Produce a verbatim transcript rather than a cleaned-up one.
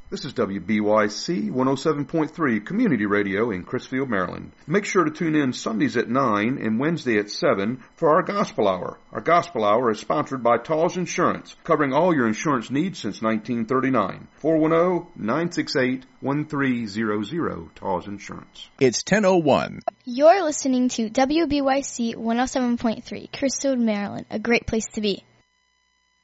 This is W B Y C one oh seven point three Community Radio in Crisfield, Maryland. Make sure to tune in Sundays at nine and Wednesday at seven for our Gospel Hour. Our Gospel Hour is sponsored by Tall's Insurance, covering all your insurance needs since nineteen thirty-nine. four one zero, nine six eight, one three zero zero, Tall's Insurance. It's ten oh one. You're listening to W B Y C one oh seven point three, Crisfield, Maryland, a great place to be.